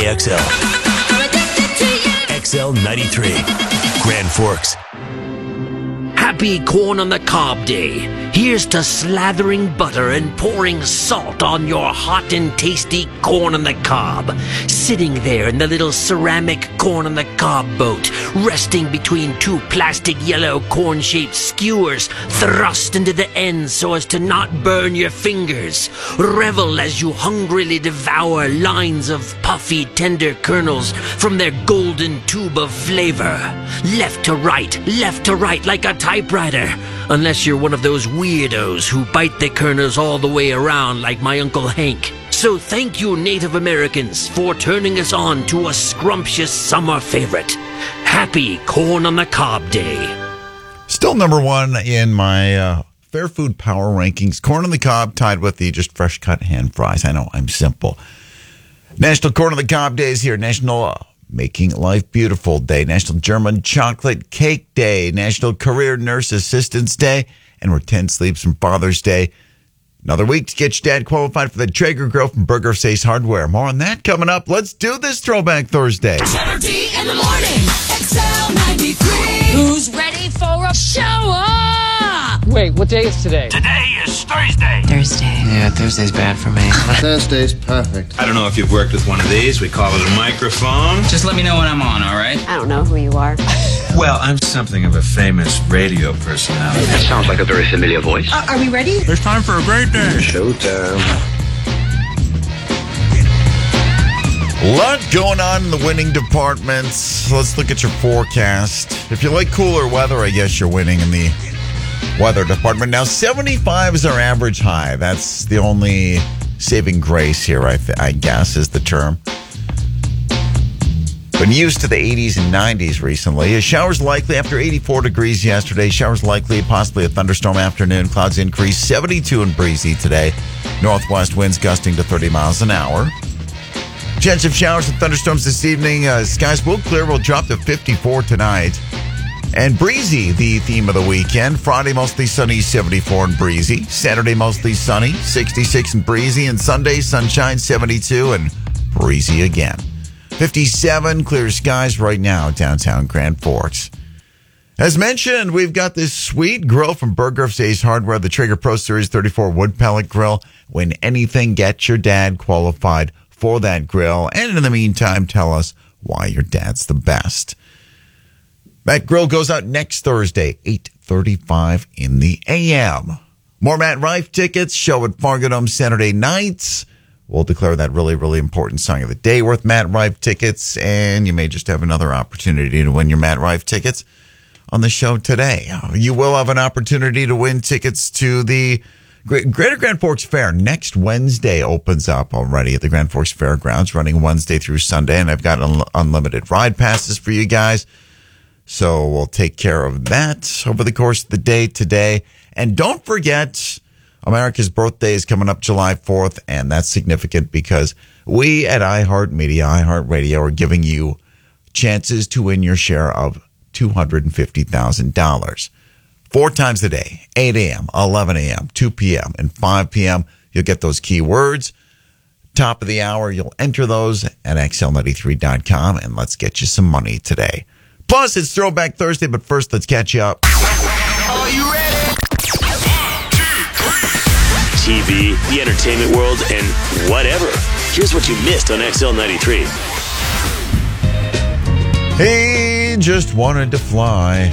KXL. XL 93. Grand Forks. Happy Corn on the Cob Day. Here's to slathering butter and pouring salt on your hot and tasty corn on the cob. Sitting there in the little ceramic corn on the cob boat, resting between two plastic yellow corn-shaped skewers thrust into the ends so as to not burn your fingers. Revel as you hungrily devour lines of puffy, tender kernels from their golden tube of flavor. Left to right, like a typewriter. Unless you're one of those weirdos who bite the kernels all the way around like my Uncle Hank. So thank you, Native Americans, for turning us on to a scrumptious summer favorite. Happy Corn on the Cob Day. Still number one in my Fair Food Power Rankings. Corn on the cob tied with the just fresh cut hand fries. I know, I'm simple. National Corn on the Cob Day is here. National Making Life Beautiful Day, National German Chocolate Cake Day, National Career Nurse Assistance Day, and we're 10 sleeps from Father's Day. Another week to get your dad qualified for the Traeger Grill from Burger Face Hardware. More on that coming up. Let's do this Throwback Thursday. Saturday in the morning, XL 93. Who's ready for a shower? Wait, what day is today? Today is Thursday. Yeah, Thursday's bad for me. Thursday's perfect. I don't know if you've worked with one of these. We call it a microphone. Just let me know when I'm on, all right? I don't know who you are. Well, I'm something of a famous radio personality. That sounds like a very familiar voice. Are we ready? It's time for a great day. Showtime. Lot going on in the winning departments. Let's look at your forecast. If you like cooler weather, I guess you're winning in the weather department. Now, 75 is our average high. That's the only saving grace here, I guess, is the term. Been used to the 80s and 90s recently. Showers likely after 84 degrees yesterday. Showers likely, possibly a thunderstorm afternoon. Clouds increase, 72 and breezy today. Northwest winds gusting to 30 miles an hour. Chance of showers and thunderstorms this evening. Skies will clear, will drop to 54 tonight. And breezy, the theme of the weekend. Friday, mostly sunny, 74 and breezy. Saturday, mostly sunny, 66 and breezy. And Sunday, sunshine, 72 and breezy again. 57, clear skies right now, downtown Grand Forks. As mentioned, we've got this sweet grill from Burger Face Hardware, the Traeger Pro Series 34 wood pellet grill. Win anything, get your dad qualified for that grill. And in the meantime, tell us why your dad's the best. That grill goes out next Thursday, 8:35 in the a.m. More Matt Rife tickets, show at Fargo Dome Saturday nights. We'll declare that really, really important song of the day worth Matt Rife tickets, and you may just have another opportunity to win your Matt Rife tickets on the show today. You will have an opportunity to win tickets to the Greater Grand Forks Fair. Next Wednesday opens up already at the Grand Forks Fairgrounds, running Wednesday through Sunday, and I've got unlimited ride passes for you guys. So we'll take care of that over the course of the day today. And don't forget, America's birthday is coming up July 4th, and that's significant because we at iHeartRadio are giving you chances to win your share of $250,000. 4 times a day, 8 a.m., 11 a.m., 2 p.m., and 5 p.m. You'll get those keywords. Top of the hour, you'll enter those at XL93.com, and let's get you some money today. Plus, it's Throwback Thursday, but first, let's catch you up. Are you ready? 1, 2, 3. TV, the entertainment world, and whatever. Here's what you missed on XL93. He just wanted to fly.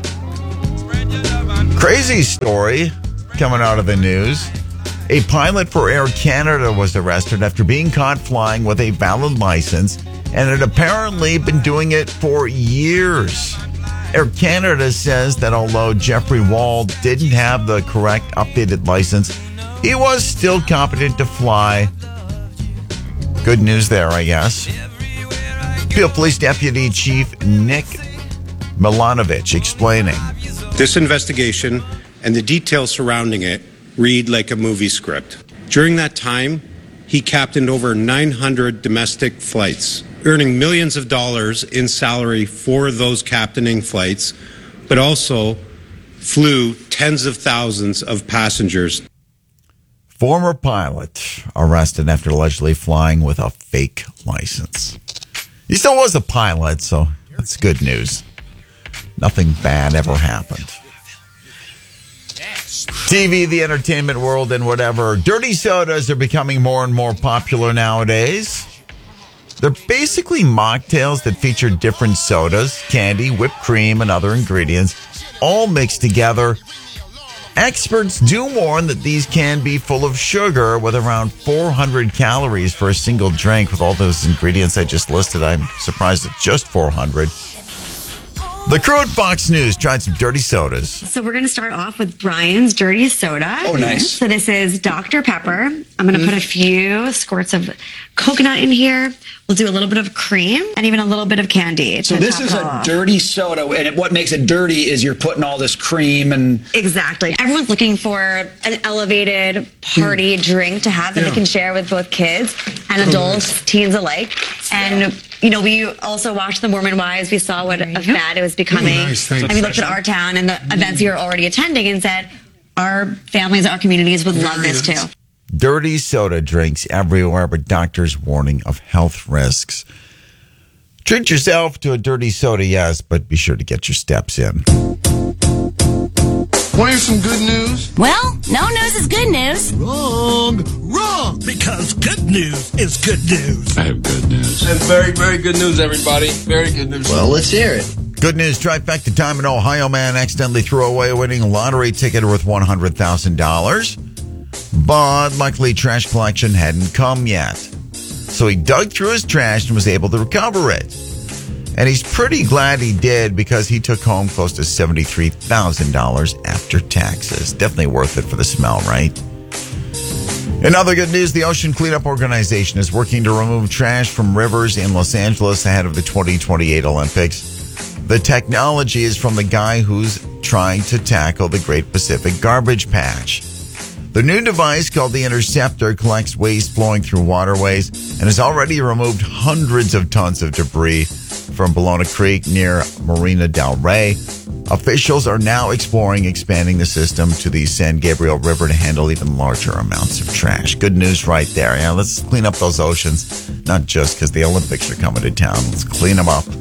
Crazy story coming out of the news. A pilot for Air Canada was arrested after being caught flying with a valid license and had apparently been doing it for years. Air Canada says that although Jeffrey Wall didn't have the correct updated license, he was still competent to fly. Good news there, I guess. Peel Police Deputy Chief Nick Milanovic explaining. This investigation and the details surrounding it read like a movie script. During that time, he captained over 900 domestic flights, earning millions of dollars in salary for those captaining flights, but also flew tens of thousands of passengers. Former pilot arrested after allegedly flying with a fake license. He still was a pilot, so that's good news. Nothing bad ever happened. TV, the entertainment world, and whatever. Dirty sodas are becoming more and more popular nowadays. They're basically mocktails that feature different sodas, candy, whipped cream, and other ingredients, all mixed together. Experts do warn that these can be full of sugar with around 400 calories for a single drink. With all those ingredients I just listed, I'm surprised it's just 400. The crew at Fox News tried some dirty sodas. So we're going to start off with Brian's Dirty Soda. Oh, nice. So this is Dr. Pepper. I'm going to put a few squirts of coconut in here. We'll do a little bit of cream and even a little bit of candy. So this is a dirty soda, and what makes it dirty is you're putting all this cream and... Exactly. Everyone's looking for an elevated party drink to have that they can share with both kids and adults, teens alike. And, you know, we also watched The Mormon Wives. We saw what a fad it was becoming. And we looked at our town and the events we were already attending and said, our families, our communities would love this too. Dirty soda drinks everywhere, but doctors warning of health risks. Treat yourself to a dirty soda, yes, but be sure to get your steps in. Want to hear some good news? Well, no news is good news. Wrong. Because good news is good news. I have good news. And very, very good news, everybody. Very good news. Well, let's hear it. Good news, trifecta time. An Ohio man accidentally threw away a winning lottery ticket worth $100,000. But luckily, trash collection hadn't come yet. So he dug through his trash and was able to recover it. And he's pretty glad he did because he took home close to $73,000 after taxes. Definitely worth it for the smell, right? In other good news, the Ocean Cleanup Organization is working to remove trash from rivers in Los Angeles ahead of the 2028 Olympics. The technology is from the guy who's trying to tackle the Great Pacific Garbage Patch. The new device, called the Interceptor, collects waste flowing through waterways and has already removed hundreds of tons of debris from Bologna Creek near Marina del Rey. Officials are now expanding the system to the San Gabriel River to handle even larger amounts of trash. Good news right there. Yeah, let's clean up those oceans, not just because the Olympics are coming to town. Let's clean them up.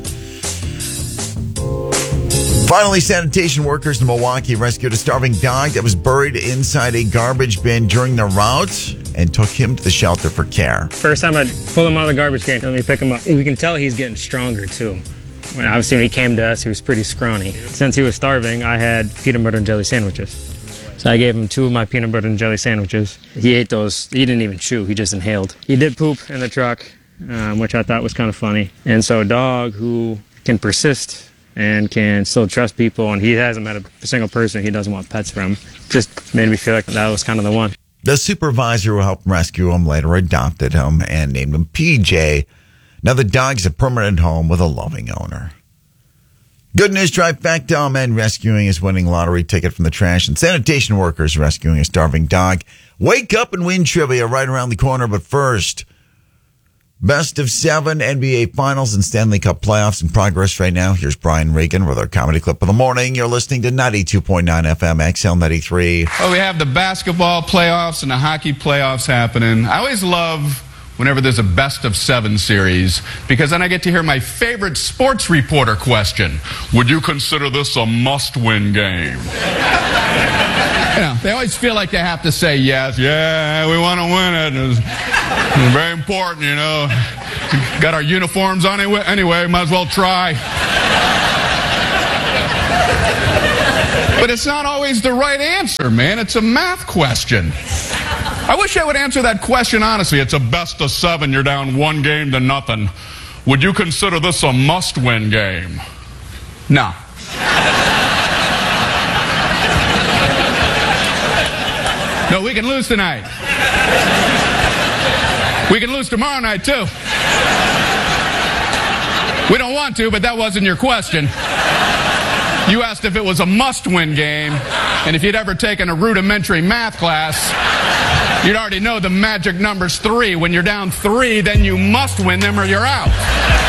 Finally, sanitation workers in Milwaukee rescued a starving dog that was buried inside a garbage bin during the route and took him to the shelter for care. First time I pulled him out of the garbage can, let me pick him up. We can tell he's getting stronger too. Obviously, when he came to us, he was pretty scrawny. Since he was starving, I had peanut butter and jelly sandwiches. So I gave him 2 of my peanut butter and jelly sandwiches. He ate those. He didn't even chew. He just inhaled. He did poop in the truck, which I thought was kind of funny. And so a dog who can persist and can still trust people, and he hasn't met a single person he doesn't want pets from, just made me feel like that was kind of the one. The supervisor who helped rescue him later adopted him and named him PJ. Now the dog's a permanent home with a loving owner. Good news, trifecta. Men rescuing his winning lottery ticket from the trash, and sanitation workers rescuing a starving dog. Wake up and win trivia right around the corner, but first, Best of 7 NBA Finals and Stanley Cup playoffs in progress right now. Here's Brian Regan with our comedy clip of the morning. You're listening to 92.9 FM, XL 93. Well, we have the basketball playoffs and the hockey playoffs happening. I always love whenever there's a best of 7 series, because then I get to hear my favorite sports reporter question. Would you consider this a must-win game? You know, they always feel like they have to say yes. Yeah, we want to win it. It's very important, you know. Got our uniforms on anyway, might as well try. But it's not always the right answer, man. It's a math question. I wish I would answer that question honestly. It's a best of 7. You're down 1-0. Would you consider this a must-win game? No. No, we can lose tonight. We can lose tomorrow night, too. We don't want to, but that wasn't your question. You asked if it was a must-win game, and if you'd ever taken a rudimentary math class, you'd already know the magic number's 3. When you're down 3, then you must win them or you're out.